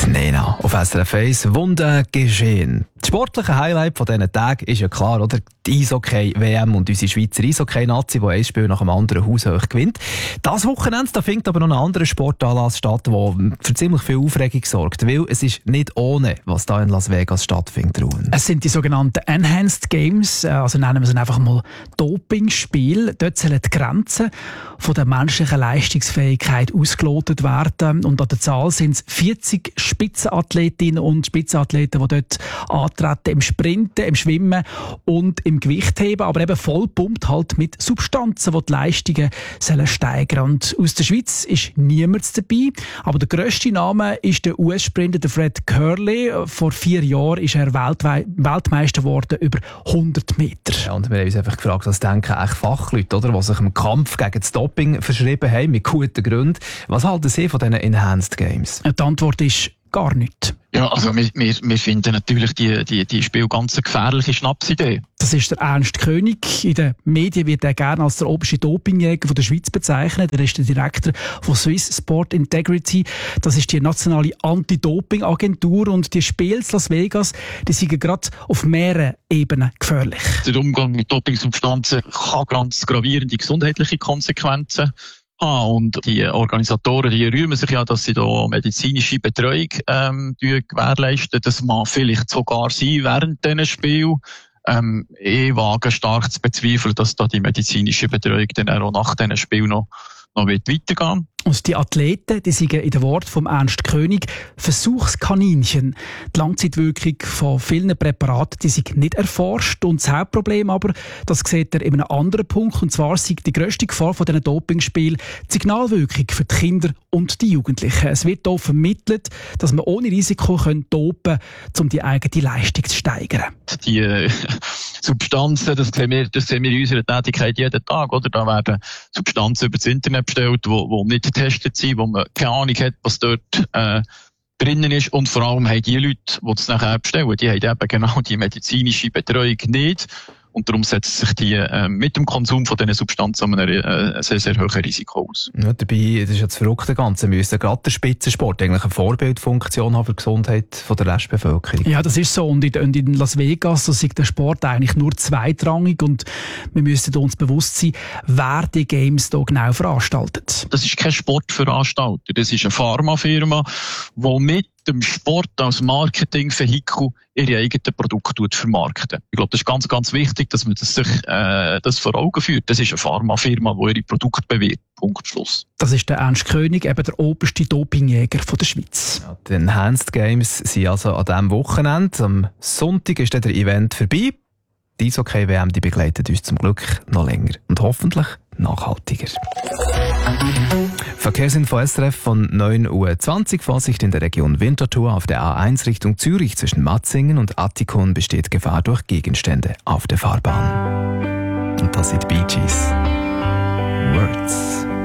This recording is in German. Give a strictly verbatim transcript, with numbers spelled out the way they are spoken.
Nena auf S R F eins. Wunder geschehen. Das sportliche Highlight von diesen Tagen ist ja klar, oder? Die Eishockey-W M und unsere Schweizer Eishockey-Nazi, die ein Spiel nach dem anderen haushoch gewinnt. Das Wochenende da findet aber noch ein anderer Sportanlass statt, der für ziemlich viel Aufregung sorgt. Weil es ist nicht ohne, was da in Las Vegas stattfindet, Ruhen. Es sind die sogenannten Enhanced Games, also nennen wir es einfach mal Dopingspiel. Dort sollen die Grenzen von der menschlichen Leistungsfähigkeit ausgelotet werden. Und an der Zahl sind es vierzig Spitzenathletinnen und Spitzenathleten, die dort antreten im Sprinten, im Schwimmen und im Gewichtheben, aber eben voll pumpt halt mit Substanzen, die die Leistungen sollen steigern. Und aus der Schweiz ist niemand dabei, aber der grösste Name ist der U S-Sprinter Fred Kerley. Vor vier Jahren ist er Weltwe- Weltmeister geworden über hundert Meter. Ja, und wir haben uns einfach gefragt, was denken echt Fachleute, oder, die sich im Kampf gegen das Doping verschrieben haben, mit guten Gründen. Was halten Sie von diesen Enhanced Games? Die Antwort ist gar nichts. Ja, also wir, wir, wir finden natürlich die, die, die Spiel ganz eine gefährliche Schnapsidee. Das ist der Ernst König. In den Medien wird er gerne als der oberste Dopingjäger von der Schweiz bezeichnet. Er ist der Direktor von Swiss Sport Integrity. Das ist die nationale Anti-Doping-Agentur. Und die Spiele in Las Vegas, die sind gerade auf mehreren Ebenen gefährlich. Der Umgang mit Dopingsubstanzen kann ganz gravierende gesundheitliche Konsequenzen Ah, und die Organisatoren, die rühmen sich ja, dass sie da medizinische Betreuung ähm, gewährleisten. Das mag vielleicht sogar sein während diesen Spielen. Ähm, ich wage stark zu bezweifeln, dass da die medizinische Betreuung dann auch nach diesen Spielen noch, noch weitergehen. Und die Athleten, die sind in den Worten von Ernst König Versuchskaninchen. Die Langzeitwirkung von vielen Präparaten, die sind nicht erforscht. Und das Hauptproblem aber, das sieht er in einem anderen Punkt, und zwar ist die grösste Gefahr von diesen Dopingspielen die Signalwirkung für die Kinder und die Jugendlichen. Es wird hier vermittelt, dass man ohne Risiko dopen kann, um die eigene Leistung zu steigern. Die äh, Substanzen, das sehen, wir, das sehen wir in unserer Tätigkeit jeden Tag, oder? Da werden Substanzen über das Internet bestellt, die, die nicht getestet sind, wo man keine Ahnung hat, was dort äh, drinnen ist. Und vor allem haben die Leute, die das nachher bestellen, die haben eben genau die medizinische Betreuung nicht. Und darum setzt sich die äh, mit dem Konsum von diesen Substanzen ein äh, sehr, sehr hohes Risiko aus. Ja, dabei, das ist ja das Verrückte Ganze, müsste gerade der Spitzensport eigentlich eine Vorbildfunktion haben für die Gesundheit von der Restbevölkerung. Ja, das ist so. Und in, in Las Vegas so ist der Sport eigentlich nur zweitrangig. Und wir müssen uns bewusst sein, wer die Games hier genau veranstaltet. Das ist kein Sportveranstalter. Das ist eine Pharmafirma, die mit dem Sport als Marketingvehikel ihre eigenen Produkte vermarkten. Ich glaube, das ist ganz, ganz wichtig, dass man das sich äh, das vor Augen führt. Das ist eine Pharmafirma, die ihre Produkte bewirbt. Punkt, Schluss. Das ist der Ernst König, eben der oberste Dopingjäger von der Schweiz. Ja, die Enhanced Games sind also an diesem Wochenende. Am Sonntag ist dann der Event vorbei. Die Eishockey-W M die begleitet uns zum Glück noch länger und hoffentlich nachhaltiger. Verkehrsinfo S R F von neun Uhr zwanzig. Vorsicht in der Region Winterthur. Auf der A eins Richtung Zürich zwischen Matzingen und Attikon besteht Gefahr durch Gegenstände auf der Fahrbahn. Und das sind Bee Gees. Words.